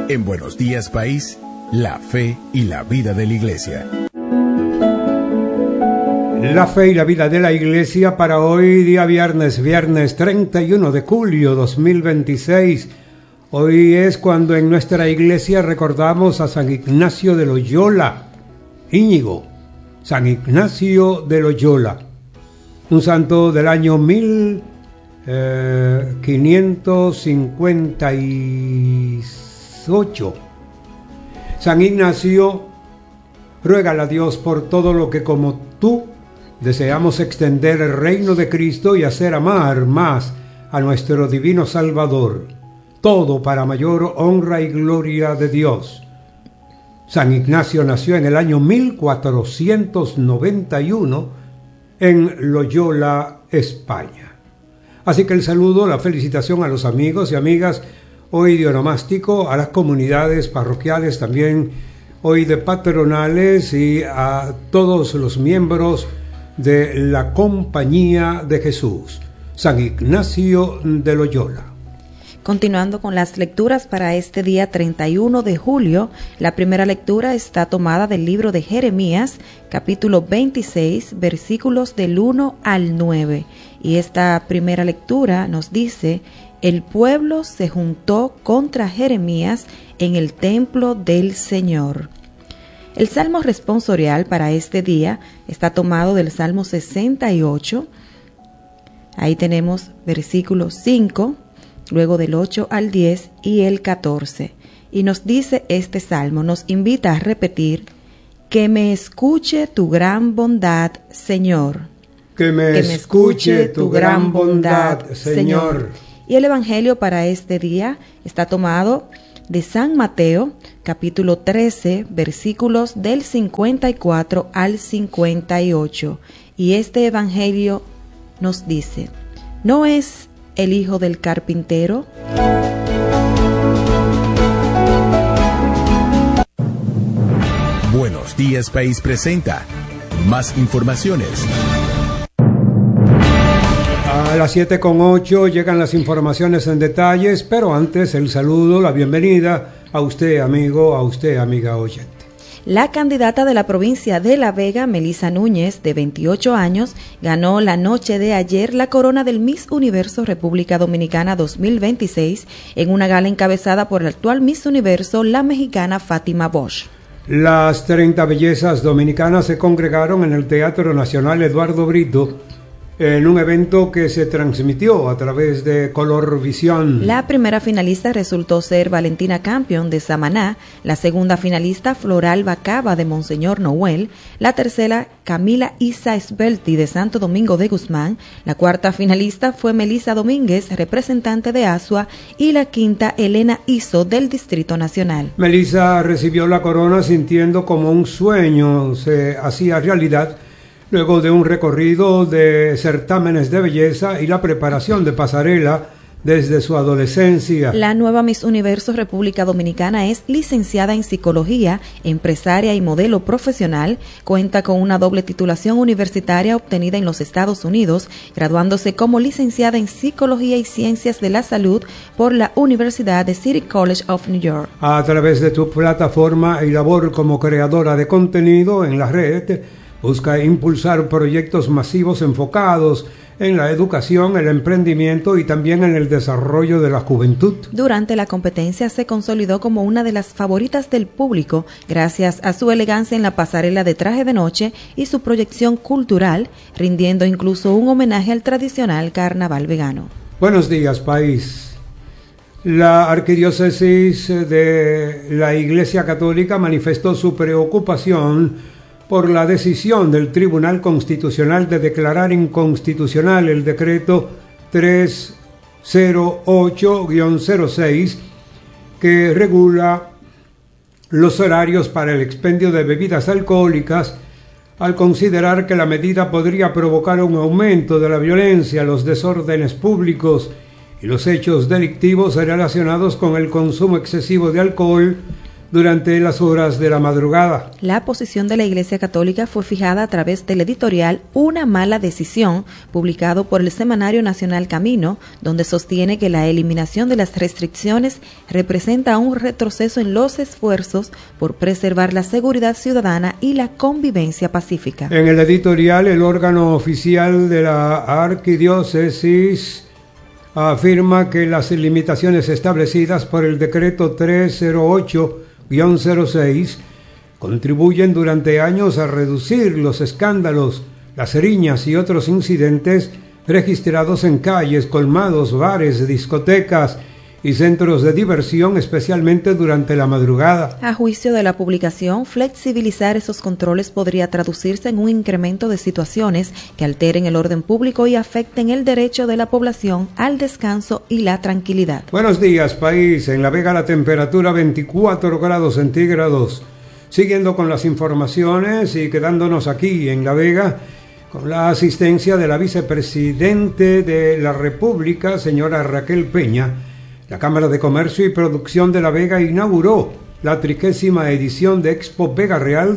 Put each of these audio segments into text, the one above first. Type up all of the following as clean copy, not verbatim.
En Buenos Días País, la fe y la vida de la Iglesia. La fe y la vida de la Iglesia para hoy, día viernes 31 de julio 2026. Hoy es cuando en nuestra iglesia recordamos a San Ignacio de Loyola, Íñigo, San Ignacio de Loyola, un santo del año 1558. San Ignacio, ruégale a Dios por todo lo que como tú deseamos extender el reino de Cristo y hacer amar más a nuestro divino Salvador, todo para mayor honra y gloria de Dios. San Ignacio nació en el año 1491 en Loyola, España. Así que el saludo, la felicitación a los amigos y amigas hoy de onomástico, a las comunidades parroquiales también hoy de patronales y a todos los miembros de la Compañía de Jesús, San Ignacio de Loyola. Continuando con las lecturas para este día 31 de julio, la primera lectura está tomada del libro de Jeremías, capítulo 26, versículos del 1 al 9. Y esta primera lectura nos dice: el pueblo se juntó contra Jeremías en el templo del Señor. El salmo responsorial para este día está tomado del Salmo 68. Ahí tenemos versículo 5, luego del 8 al 10 y el 14. Y nos dice este salmo, nos invita a repetir: que me escuche tu gran bondad, Señor. Que me escuche tu gran bondad, Señor. Y el evangelio para este día está tomado de San Mateo, capítulo 13, versículos del 54 al 58. Y este evangelio nos dice: ¿no es el hijo del carpintero? Buenos Días País presenta más informaciones. A las 7:08 llegan las informaciones en detalles, pero antes el saludo, la bienvenida a usted, amigo, a usted, amiga oyente. La candidata de la provincia de La Vega, Melisa Núñez, de 28 años, ganó la noche de ayer la corona del Miss Universo República Dominicana 2026 en una gala encabezada por la actual Miss Universo, la mexicana Fátima Bosch. Las 30 bellezas dominicanas se congregaron en el Teatro Nacional Eduardo Brito en un evento que se transmitió a través de Colorvisión. La primera finalista resultó ser Valentina Campion de Samaná, la segunda finalista Floral Bacaba de Monseñor Noel, la tercera Camila Isa Esbelti de Santo Domingo de Guzmán, la cuarta finalista fue Melisa Domínguez, representante de Asua, y la quinta Elena Iso del Distrito Nacional. Melisa recibió la corona sintiendo como un sueño se hacía realidad, luego de un recorrido de certámenes de belleza y la preparación de pasarela desde su adolescencia. La nueva Miss Universo República Dominicana es licenciada en Psicología, empresaria y modelo profesional, cuenta con una doble titulación universitaria obtenida en los Estados Unidos, graduándose como licenciada en Psicología y Ciencias de la Salud por la Universidad de City College of New York. A través de tu plataforma y labor como creadora de contenido en la red, busca impulsar proyectos masivos enfocados en la educación, el emprendimiento y también en el desarrollo de la juventud. Durante la competencia se consolidó como una de las favoritas del público gracias a su elegancia en la pasarela de traje de noche y su proyección cultural, rindiendo incluso un homenaje al tradicional carnaval vegano. Buenos días, país. La Arquidiócesis de la Iglesia Católica manifestó su preocupación por la decisión del Tribunal Constitucional de declarar inconstitucional el decreto 308-06 que regula los horarios para el expendio de bebidas alcohólicas, al considerar que la medida podría provocar un aumento de la violencia, los desórdenes públicos y los hechos delictivos relacionados con el consumo excesivo de alcohol durante las horas de la madrugada. La posición de la Iglesia Católica fue fijada a través del editorial Una mala decisión, publicado por el Semanario Nacional Camino, donde sostiene que la eliminación de las restricciones representa un retroceso en los esfuerzos por preservar la seguridad ciudadana y la convivencia pacífica. En el editorial, el órgano oficial de la Arquidiócesis afirma que las limitaciones establecidas por el decreto 308-06 contribuyen durante años a reducir los escándalos, las riñas y otros incidentes registrados en calles, colmados, bares, discotecas y centros de diversión, especialmente durante la madrugada. A juicio de la publicación, flexibilizar esos controles podría traducirse en un incremento de situaciones que alteren el orden público y afecten el derecho de la población al descanso y la tranquilidad. Buenos días, país. En La Vega la temperatura 24 grados centígrados. Siguiendo con las informaciones y quedándonos aquí en La Vega, con la asistencia de la vicepresidente de la República, señora Raquel Peña, la Cámara de Comercio y Producción de La Vega inauguró la 30ª edición de Expo Vega Real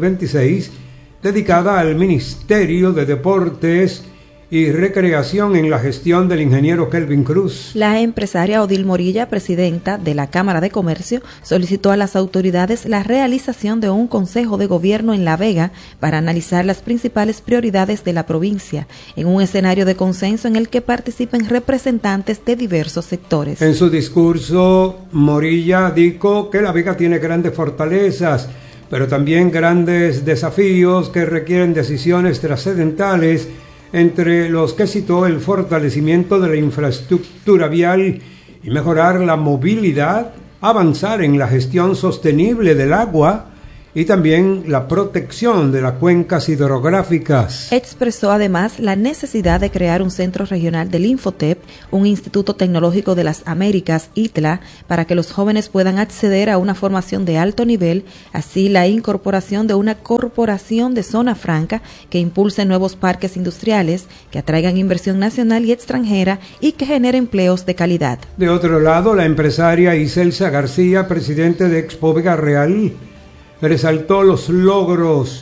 2026, dedicada al Ministerio de Deportes y Recreación en la gestión del ingeniero Kelvin Cruz. La empresaria Odil Morilla, presidenta de la Cámara de Comercio, solicitó a las autoridades la realización de un consejo de gobierno en La Vega para analizar las principales prioridades de la provincia, en un escenario de consenso en el que participen representantes de diversos sectores. En su discurso, Morilla dijo que La Vega tiene grandes fortalezas, pero también grandes desafíos que requieren decisiones trascendentales, entre los que citó el fortalecimiento de la infraestructura vial y mejorar la movilidad, avanzar en la gestión sostenible del agua y también la protección de las cuencas hidrográficas. Expresó además la necesidad de crear un centro regional del Infotep, un Instituto Tecnológico de las Américas, ITLA, para que los jóvenes puedan acceder a una formación de alto nivel, así la incorporación de una corporación de zona franca que impulse nuevos parques industriales, que atraigan inversión nacional y extranjera y que genere empleos de calidad. De otro lado, la empresaria Iselsa García, presidente de Expo Vega Real, resaltó los logros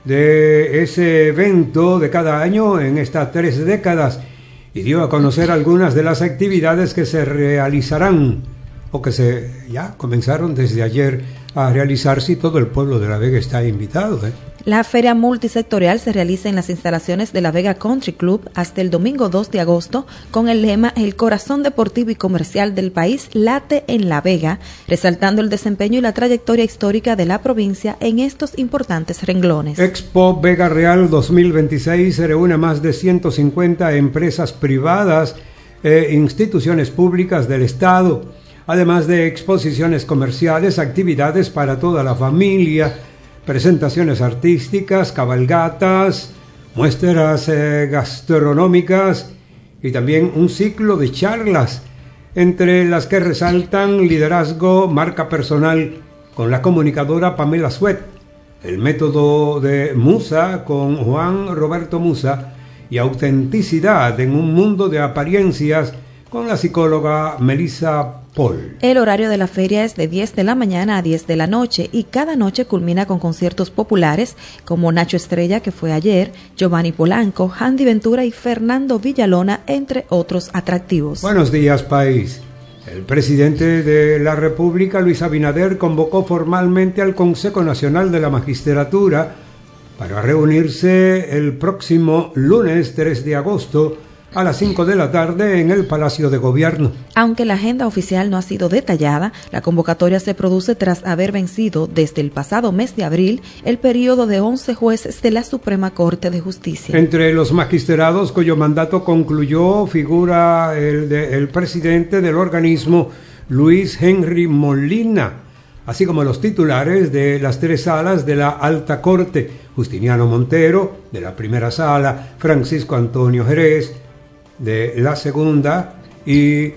de ese evento de cada año en estas 3 décadas y dio a conocer algunas de las actividades que se realizarán o que ya comenzaron desde ayer a realizarse y todo el pueblo de La Vega está invitado. La feria multisectorial se realiza en las instalaciones de La Vega Country Club hasta el domingo 2 de agosto con el lema El corazón deportivo y comercial del país late en La Vega, resaltando el desempeño y la trayectoria histórica de la provincia en estos importantes renglones. Expo Vega Real 2026 se reúne más de 150 empresas privadas e instituciones públicas del Estado, además de exposiciones comerciales, actividades para toda la familia, presentaciones artísticas, cabalgatas, muestras gastronómicas y también un ciclo de charlas, entre las que resaltan liderazgo, marca personal con la comunicadora Pamela Suet, el método de Musa con Juan Roberto Musa y autenticidad en un mundo de apariencias con la psicóloga Melissa Paul. El horario de la feria es de 10 de la mañana a 10 de la noche y cada noche culmina con conciertos populares como Nacho Estrella, que fue ayer, Giovanni Polanco, Handy Ventura y Fernando Villalona, entre otros atractivos. Buenos días, país. El presidente de la República, Luis Abinader, convocó formalmente al Consejo Nacional de la Magistratura para reunirse el próximo lunes 3 de agosto a las 5 de la tarde en el Palacio de Gobierno. Aunque la agenda oficial no ha sido detallada, la convocatoria se produce tras haber vencido desde el pasado mes de abril el periodo de 11 jueces de la Suprema Corte de Justicia. Entre los magistrados cuyo mandato concluyó figura el presidente del organismo, Luis Henry Molina, así como los titulares de las 3 salas de la Alta Corte, Justiniano Montero, de la primera sala, Francisco Antonio Jerez, de la segunda, y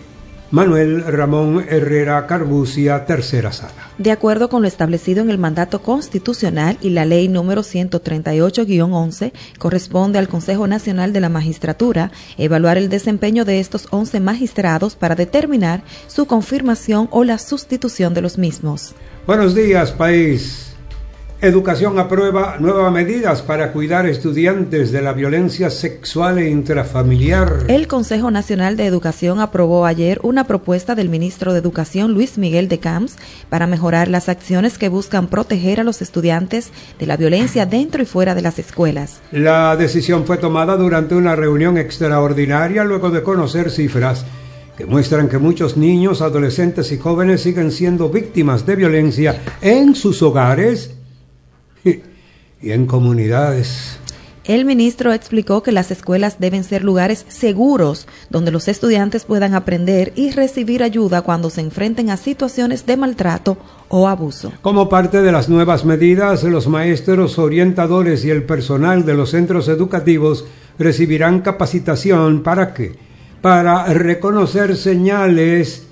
Manuel Ramón Herrera Carbucia, tercera sala. De acuerdo con lo establecido en el mandato constitucional y la ley número 138-11, corresponde al Consejo Nacional de la Magistratura evaluar el desempeño de estos 11 magistrados para determinar su confirmación o la sustitución de los mismos. Buenos días, país. Educación aprueba nuevas medidas para cuidar estudiantes de la violencia sexual e intrafamiliar. El Consejo Nacional de Educación aprobó ayer una propuesta del ministro de Educación, Luis Miguel de Camps, para mejorar las acciones que buscan proteger a los estudiantes de la violencia dentro y fuera de las escuelas. La decisión fue tomada durante una reunión extraordinaria luego de conocer cifras que muestran que muchos niños, adolescentes y jóvenes siguen siendo víctimas de violencia en sus hogares y en comunidades. El ministro explicó que las escuelas deben ser lugares seguros donde los estudiantes puedan aprender y recibir ayuda cuando se enfrenten a situaciones de maltrato o abuso. Como parte de las nuevas medidas, los maestros, orientadores y el personal de los centros educativos recibirán capacitación ¿para qué? Para reconocer señales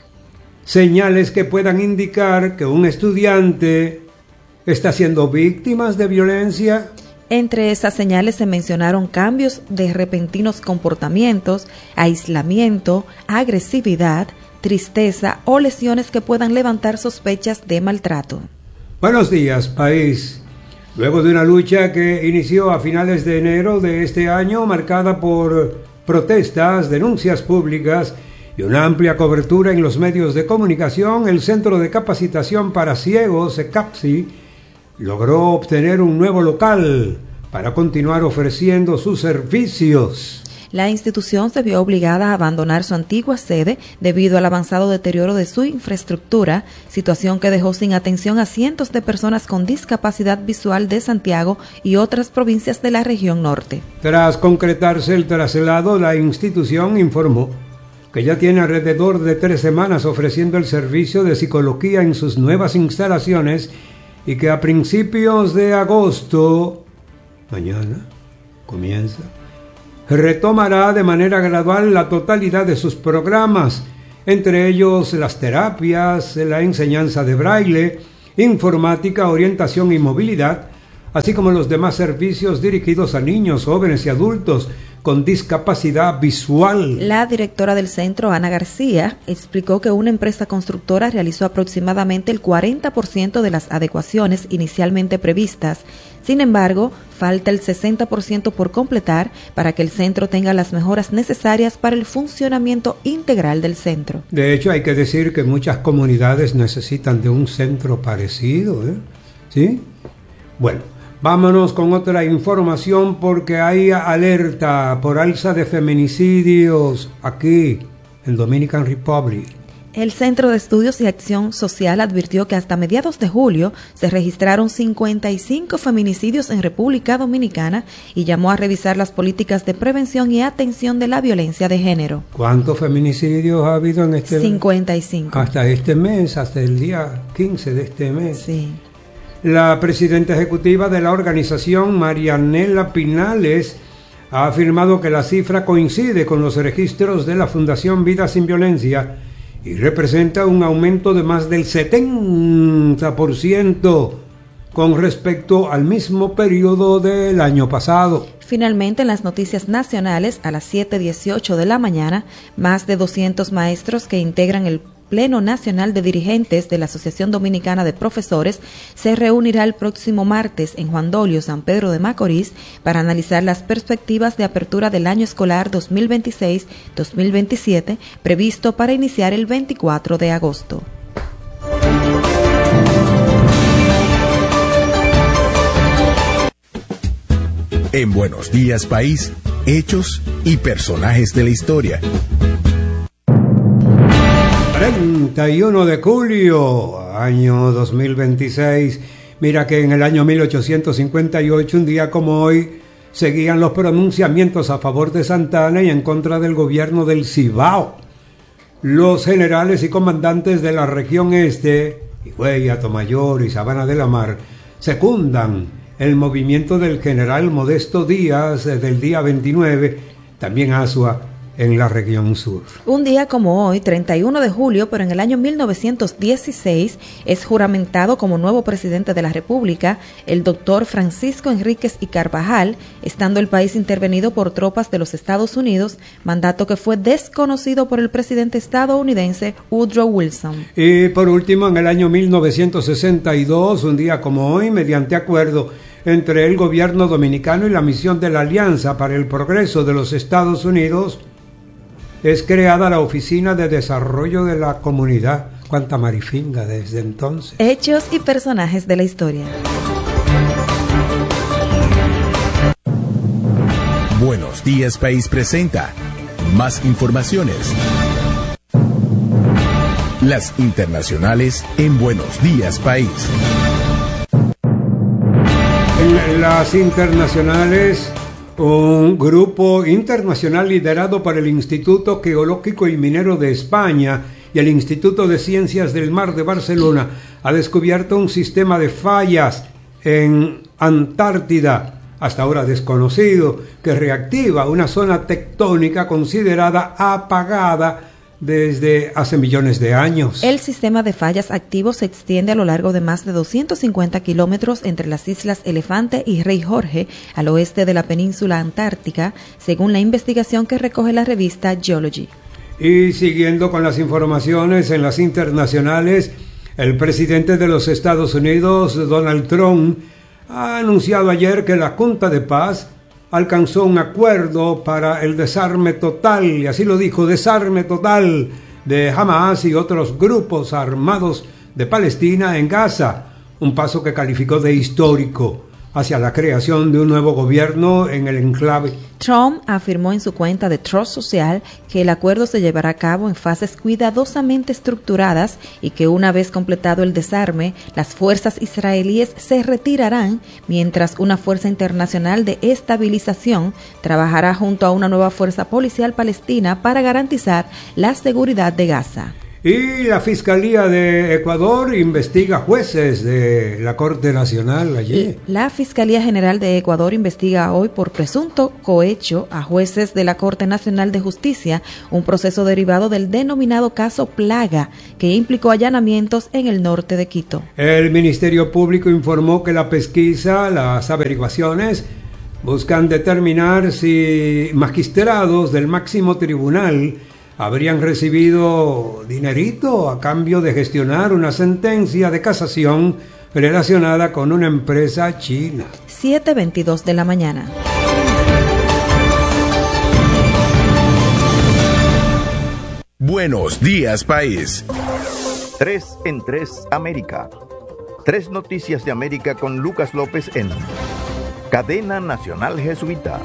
que puedan indicar que un estudiante está siendo víctima de violencia. Entre esas señales se mencionaron cambios de repentinos comportamientos, aislamiento, agresividad, tristeza o lesiones que puedan levantar sospechas de maltrato. Buenos días, país. Luego de una lucha que inició a finales de enero de este año, marcada por protestas, denuncias públicas y una amplia cobertura en los medios de comunicación, el Centro de Capacitación para Ciegos, CECAPCI, logró obtener un nuevo local para continuar ofreciendo sus servicios. La institución se vio obligada a abandonar su antigua sede debido al avanzado deterioro de su infraestructura, situación que dejó sin atención a cientos de personas con discapacidad visual de Santiago y otras provincias de la región norte. Tras concretarse el traslado, la institución informó que ya tiene alrededor de 3 semanas ofreciendo el servicio de psicología en sus nuevas instalaciones y que a principios de agosto, mañana, comienza, retomará de manera gradual la totalidad de sus programas, entre ellos las terapias, la enseñanza de braille, informática, orientación y movilidad, así como los demás servicios dirigidos a niños, jóvenes y adultos con discapacidad visual. La directora del centro, Ana García, explicó que una empresa constructora realizó aproximadamente el 40% de las adecuaciones inicialmente previstas. Sin embargo, falta el 60% por completar para que el centro tenga las mejoras necesarias para el funcionamiento integral del centro. De hecho, hay que decir que muchas comunidades necesitan de un centro parecido, ¿sí? Bueno, vámonos con otra información porque hay alerta por alza de feminicidios aquí en Dominican Republic. El Centro de Estudios y Acción Social advirtió que hasta mediados de julio se registraron 55 feminicidios en República Dominicana y llamó a revisar las políticas de prevención y atención de la violencia de género. ¿Cuántos feminicidios ha habido en este 55. Hasta este mes, hasta el día 15 de este mes. Sí. La presidenta ejecutiva de la organización, Marianela Pinales, ha afirmado que la cifra coincide con los registros de la Fundación Vida Sin Violencia y representa un aumento de más del 70% con respecto al mismo periodo del año pasado. Finalmente, en las noticias nacionales, a las 7:18 de la mañana, más de 200 maestros que integran el Pleno Nacional de Dirigentes de la Asociación Dominicana de Profesores se reunirá el próximo martes en Juan Dolio, San Pedro de Macorís, para analizar las perspectivas de apertura del año escolar 2026-2027, previsto para iniciar el 24 de agosto. En Buenos Días País, hechos y personajes de la historia. 31 de julio, año 2026. Mira que en el año 1858, un día como hoy, seguían los pronunciamientos a favor de Santa Anna y en contra del gobierno del Cibao. Los generales y comandantes de la región este, Higüey, Atomayor y Sabana de la Mar, secundan el movimiento del general Modesto Díaz del día 29, también Asua, en la región sur. Un día como hoy, 31 de julio, pero en el año 1916, es juramentado como nuevo presidente de la República el doctor Francisco Enríquez y Carvajal, estando el país intervenido por tropas de los Estados Unidos, mandato que fue desconocido por el presidente estadounidense Woodrow Wilson. Y por último, en el año 1962, un día como hoy, mediante acuerdo entre el gobierno dominicano y la misión de la Alianza para el Progreso de los Estados Unidos, es creada la Oficina de Desarrollo de la Comunidad. Cuánta marifinga desde entonces. Hechos y personajes de la historia. Buenos Días País presenta más informaciones. Las internacionales en Buenos Días País. En las internacionales, un grupo internacional liderado por el Instituto Geológico y Minero de España y el Instituto de Ciencias del Mar de Barcelona ha descubierto un sistema de fallas en Antártida, hasta ahora desconocido, que reactiva una zona tectónica considerada apagada desde hace millones de años. El sistema de fallas activo se extiende a lo largo de más de 250 kilómetros entre las islas Elefante y Rey Jorge, al oeste de la península antártica, según la investigación que recoge la revista Geology. Y siguiendo con las informaciones en las internacionales, el presidente de los Estados Unidos, Donald Trump, ha anunciado ayer que la Junta de Paz alcanzó un acuerdo para el desarme total, y así lo dijo, desarme total de Hamas y otros grupos armados de Palestina en Gaza, un paso que calificó de histórico hacia la creación de un nuevo gobierno en el enclave. Trump afirmó en su cuenta de Truth Social que el acuerdo se llevará a cabo en fases cuidadosamente estructuradas y que una vez completado el desarme, las fuerzas israelíes se retirarán, mientras una fuerza internacional de estabilización trabajará junto a una nueva fuerza policial palestina para garantizar la seguridad de Gaza. Y la Fiscalía de Ecuador investiga jueces de la Corte Nacional allí. La Fiscalía General de Ecuador investiga hoy por presunto cohecho a jueces de la Corte Nacional de Justicia, un proceso derivado del denominado caso Plaga, que implicó allanamientos en el norte de Quito. El Ministerio Público informó que la pesquisa, las averiguaciones, buscan determinar si magistrados del máximo tribunal habrían recibido dinerito a cambio de gestionar una sentencia de casación relacionada con una empresa china. 7:22 de la mañana. Buenos Días País. 3 en 3 América. 3 noticias de América con Lucas López en Cadena Nacional Jesuita.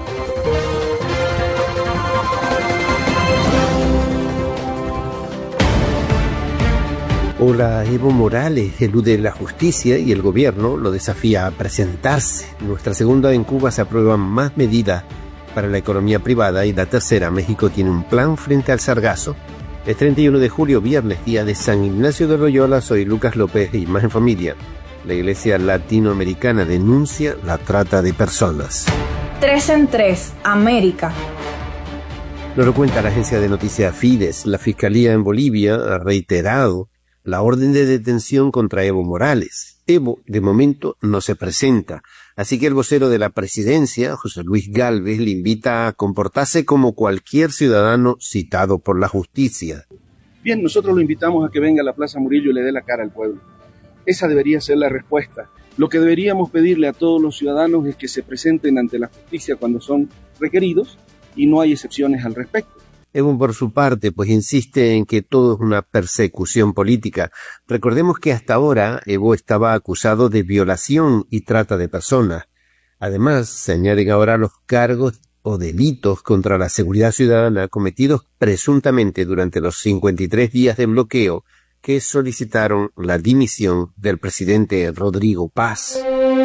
Hola, Evo Morales elude la justicia y el gobierno lo desafía a presentarse. Nuestra segunda, en Cuba se aprueban más medidas para la economía privada, y la tercera, México tiene un plan frente al sargazo. Es 31 de julio, viernes, día de San Ignacio de Loyola. Soy Lucas López y Más en Familia. La Iglesia Latinoamericana denuncia la trata de personas. 3 en 3 América. Nos lo cuenta la agencia de noticias Fides. La Fiscalía en Bolivia ha reiterado la orden de detención contra Evo Morales. Evo, de momento, no se presenta, así que el vocero de la presidencia, José Luis Gálvez, le invita a comportarse como cualquier ciudadano citado por la justicia. Bien, nosotros lo invitamos a que venga a la Plaza Murillo y le dé la cara al pueblo. Esa debería ser la respuesta. Lo que deberíamos pedirle a todos los ciudadanos es que se presenten ante la justicia cuando son requeridos, y no hay excepciones al respecto. Evo, por su parte, pues insiste en que todo es una persecución política. Recordemos que hasta ahora Evo estaba acusado de violación y trata de personas. Además, se añaden ahora los cargos o delitos contra la seguridad ciudadana cometidos presuntamente durante los 53 días de bloqueo que solicitaron la dimisión del presidente Rodrigo Paz.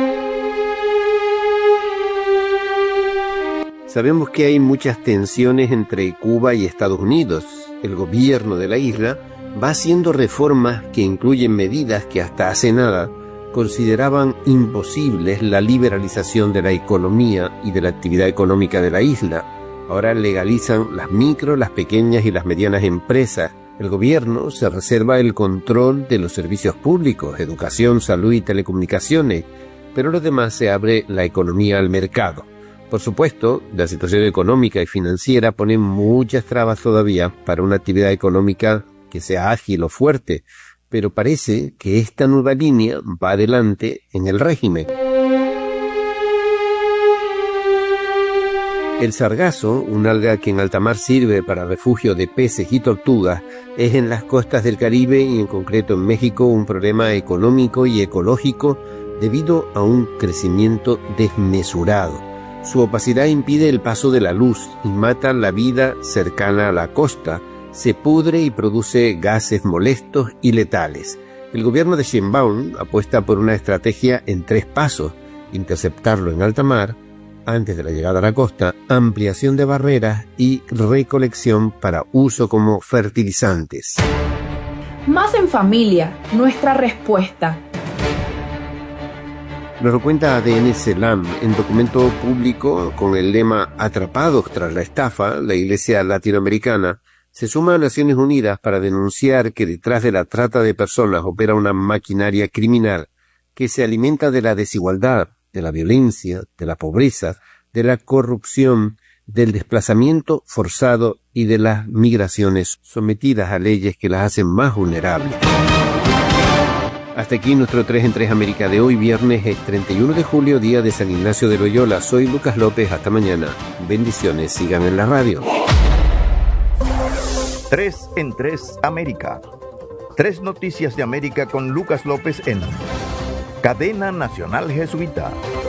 Sabemos que hay muchas tensiones entre Cuba y Estados Unidos. El gobierno de la isla va haciendo reformas que incluyen medidas que hasta hace nada consideraban imposibles la liberalización de la economía y de la actividad económica de la isla. Ahora legalizan las micro, las pequeñas y las medianas empresas. El gobierno se reserva el control de los servicios públicos, educación, salud y telecomunicaciones, pero lo demás se abre la economía al mercado. Por supuesto, la situación económica y financiera pone muchas trabas todavía para una actividad económica que sea ágil o fuerte, pero parece que esta nueva línea va adelante en el régimen. El sargazo, un alga que en alta mar sirve para refugio de peces y tortugas, es en las costas del Caribe y en concreto en México un problema económico y ecológico debido a un crecimiento desmesurado. Su opacidad impide el paso de la luz y mata la vida cercana a la costa, se pudre y produce gases molestos y letales. El gobierno de Sheinbaum apuesta por una estrategia en 3 pasos: interceptarlo en alta mar, antes de la llegada a la costa, ampliación de barreras y recolección para uso como fertilizantes. Más en familia, nuestra respuesta. Nos lo cuenta ADN Selam en documento público con el lema "Atrapados tras la estafa", la Iglesia Latinoamericana se suma a Naciones Unidas para denunciar que detrás de la trata de personas opera una maquinaria criminal que se alimenta de la desigualdad, de la violencia, de la pobreza, de la corrupción, del desplazamiento forzado y de las migraciones sometidas a leyes que las hacen más vulnerables. Hasta aquí nuestro 3 en 3 América de hoy, viernes 31 de julio, día de San Ignacio de Loyola. Soy Lucas López, hasta mañana. Bendiciones, sigan en la radio. 3 en 3 América. 3 noticias de América con Lucas López en Cadena Nacional Jesuita.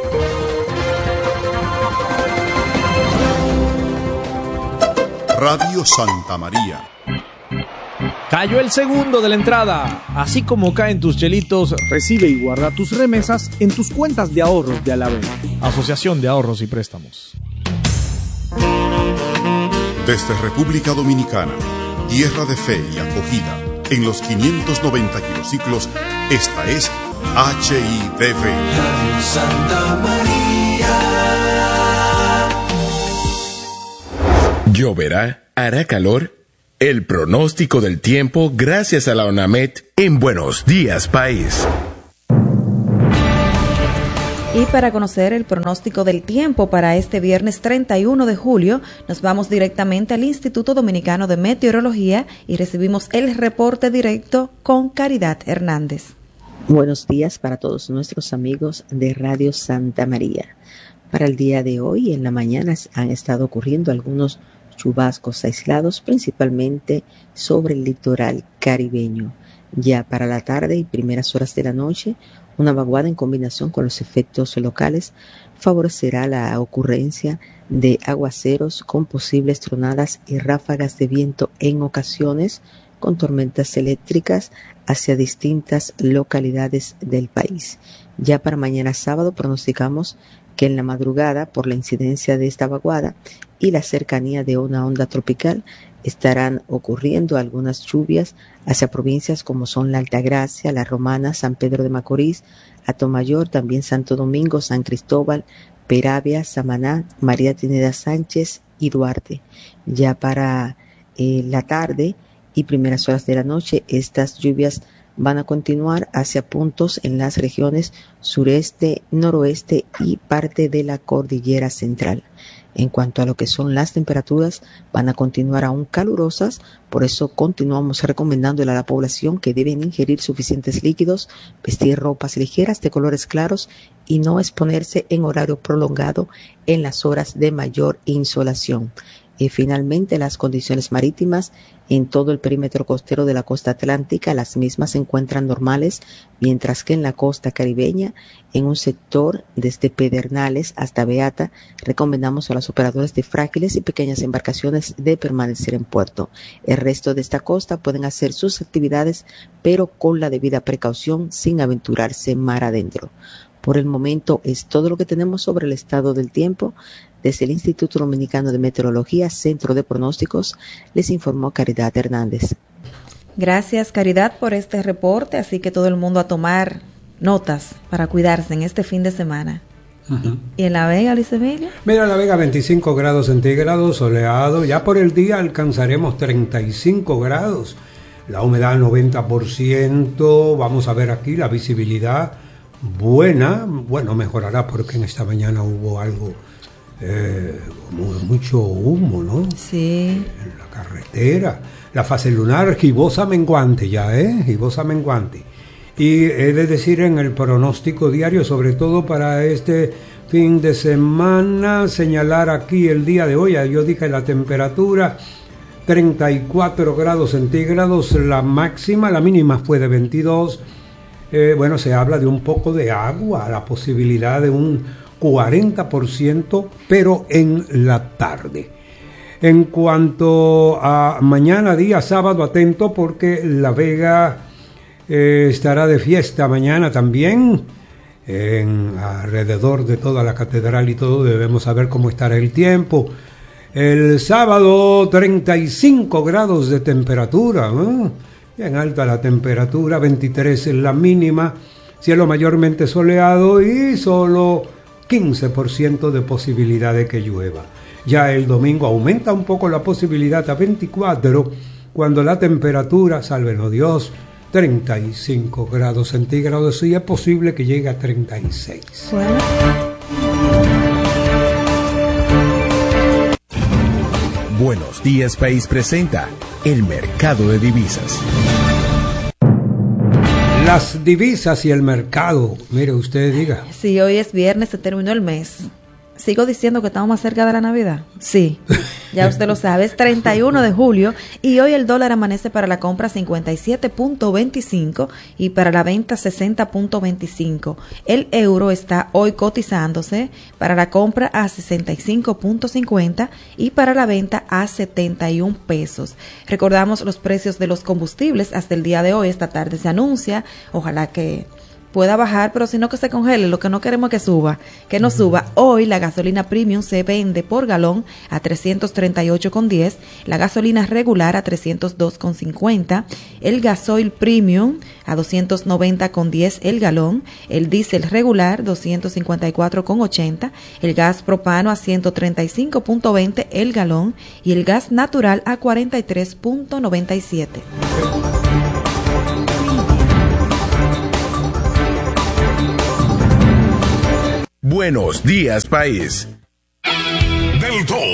Radio Santa María. Cayó el segundo de la entrada. Así como caen tus chelitos, recibe y guarda tus remesas en tus cuentas de ahorros de Alavés. Asociación de Ahorros y Préstamos. Desde República Dominicana, tierra de fe y acogida, en los 590 kilociclos, esta es HIDV. Radio Santa María. ¿Lloverá? ¿Hará calor? El pronóstico del tiempo gracias a la ONAMED en Buenos Días País. Y para conocer el pronóstico del tiempo para este viernes 31 de julio, nos vamos directamente al Instituto Dominicano de Meteorología y recibimos el reporte directo con Caridad Hernández. Buenos días para todos nuestros amigos de Radio Santa María. Para el día de hoy, en la mañana han estado ocurriendo algunos chubascos aislados, principalmente sobre el litoral caribeño. Ya para la tarde y primeras horas de la noche, una vaguada en combinación con los efectos locales favorecerá la ocurrencia de aguaceros con posibles tronadas y ráfagas de viento en ocasiones, con tormentas eléctricas hacia distintas localidades del país. Ya para mañana sábado pronosticamos que en la madrugada, por la incidencia de esta vaguada y la cercanía de una onda tropical, estarán ocurriendo algunas lluvias hacia provincias como son la Altagracia, La Romana, San Pedro de Macorís, Atomayor, también Santo Domingo, San Cristóbal, Peravia, Samaná, María Trinidad Sánchez y Duarte. Ya para la tarde y primeras horas de la noche, estas lluvias van a continuar hacia puntos en las regiones sureste, noroeste y parte de la cordillera central. En cuanto a lo que son las temperaturas, van a continuar aún calurosas, por eso continuamos recomendándole a la población que deben ingerir suficientes líquidos, vestir ropas ligeras de colores claros y no exponerse en horario prolongado en las horas de mayor insolación. Y finalmente, las condiciones marítimas en todo el perímetro costero de la costa atlántica, las mismas se encuentran normales, mientras que en la costa caribeña, en un sector desde Pedernales hasta Beata, recomendamos a los operadores de frágiles y pequeñas embarcaciones de permanecer en puerto. El resto de esta costa pueden hacer sus actividades, pero con la debida precaución, sin aventurarse mar adentro. Por el momento es todo lo que tenemos sobre el estado del tiempo. Desde el Instituto Dominicano de Meteorología, Centro de Pronósticos, les informó Caridad Hernández. Gracias, Caridad, por este reporte. Así que todo el mundo a tomar notas para cuidarse en este fin de semana. ¿Y en La Vega, Luis Emilio? Mira, La Vega 25 grados centígrados, soleado. Ya por el día alcanzaremos 35 grados. La humedad 90%. Vamos a ver aquí la visibilidad buena. Bueno, mejorará porque en esta mañana hubo algo, mucho humo, ¿no? Sí. En la carretera. La fase lunar gibosa menguante ya, gibosa menguante. Y he de decir en el pronóstico diario, sobre todo para este fin de semana, señalar aquí el día de hoy, yo dije la temperatura 34 grados centígrados, la máxima, la mínima fue de 22. Bueno, se habla de un poco de agua, la posibilidad de un 40%, pero en la tarde. En cuanto a mañana, día sábado, atento porque La Vega estará de fiesta mañana también, alrededor de toda la catedral y todo. Debemos saber cómo estará el tiempo. El sábado 35 grados de temperatura, bien alta la temperatura, 23 en la mínima, cielo mayormente soleado y solo 15% de posibilidad de que llueva. Ya el domingo aumenta un poco la posibilidad a 24, cuando la temperatura, sálvenos Dios, 35 grados centígrados, y es posible que llegue a 36. Bueno. Buenos Días País presenta el mercado de divisas. Las divisas y el mercado, mire usted, diga. Sí, hoy es viernes, se terminó el mes. ¿Sigo diciendo que estamos más cerca de la Navidad? Sí, ya usted lo sabe, es 31 de julio y hoy el dólar amanece para la compra 57.25 y para la venta 60.25. El euro está hoy cotizándose para la compra a 65.50 y para la venta a 71 pesos. Recordamos los precios de los combustibles hasta el día de hoy. Esta tarde se anuncia, ojalá que pueda bajar, pero si no que se congele, lo que no queremos que suba, que no suba. Hoy la gasolina premium se vende por galón a 338,10, la gasolina regular a 302,50, el gasoil premium a 290,10 el galón, el diésel regular 254,80, el gas propano a 135,20 el galón y el gas natural a 43,97. Buenos Días País. Del Todo